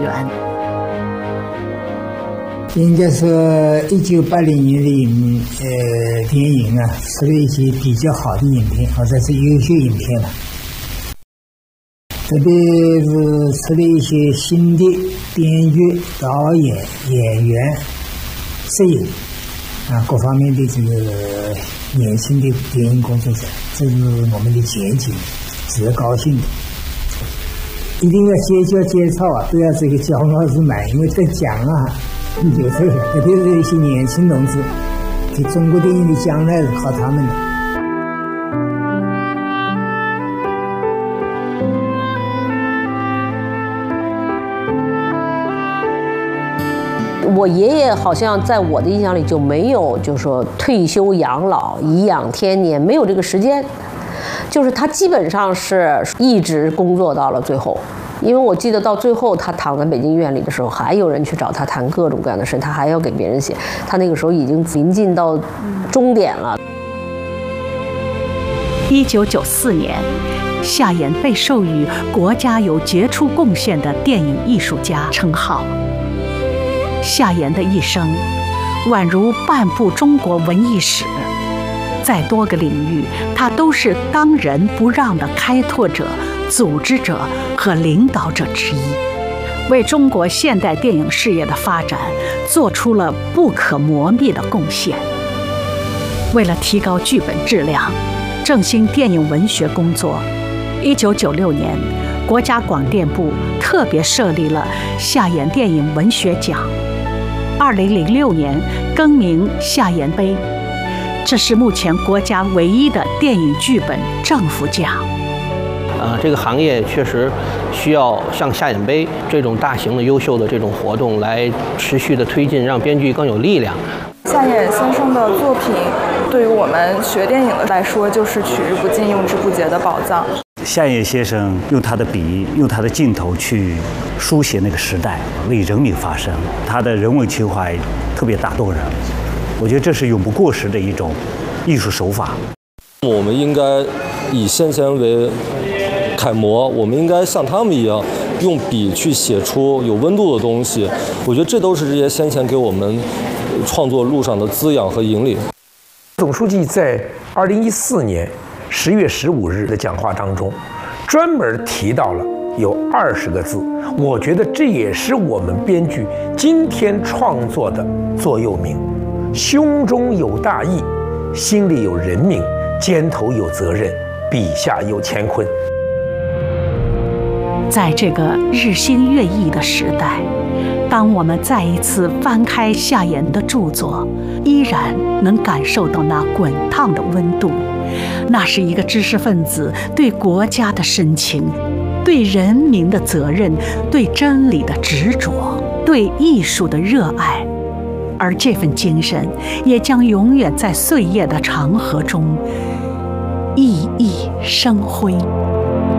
源。 应该说1980年的电影啊，出了一些比较好的影片，或者是优秀影片了。特别是出了一些新的编剧、导演、演员、摄影啊各方面的这个年轻的电影工作者，这是我们的前景，值得高兴的。一定要介绍啊，不要这个骄傲自满，因为得奖啊。有这个，特别是一些年轻同志，这中国电影的将来是靠他们的。 我爷爷好像在我的印象里就没有，就是说退休养老、颐养天年，没有这个时间，就是他基本上是一直工作到了最后。因为我记得到最后，他躺在北京医院里的时候，还有人去找他谈各种各样的事，他还要给别人写。他那个时候已经临近到终点了。 1994年，夏衍被授予国家有杰出贡献的电影艺术家称号。夏衍的一生宛如半部中国文艺史，在多个领域，他都是当仁不让的开拓者、组织者和领导者之一，为中国现代电影事业的发展做出了不可磨灭的贡献。为了提高剧本质量，振兴电影文学工作，1996年，国家广电部特别设立了夏衍电影文学奖，2006年更名夏衍杯，这是目前国家唯一的电影剧本政府奖。 这个行业确实需要像夏衍杯这种大型的优秀的这种活动来持续的推进，让编剧更有力量。 夏衍先生的作品对于我们学电影的来说，就是取之不尽、用之不竭的宝藏。 夏衍先生用他的笔，用他的镜头去书写那个时代，为人民发声，他的人文情怀特别打动人。我觉得这是永不过时的一种艺术手法。 我们应该以先贤为楷模，我们应该像他们一样，用笔去写出有温度的东西。我觉得这都是这些先贤给我们创作路上的滋养和引领。 总书记在2014年10月15日的讲话当中，专门提到了有20个字，我觉得这也是我们编剧今天创作的座右铭：胸中有大义，心里有人民，肩头有责任，笔下有乾坤。 在这个日新月异的时代，当我们再一次翻开夏衍的著作，依然能感受到那滚烫的温度。那是一个知识分子对国家的深情，对人民的责任，对真理的执着，对艺术的热爱。而这份精神也将永远在岁月的长河中熠熠生辉。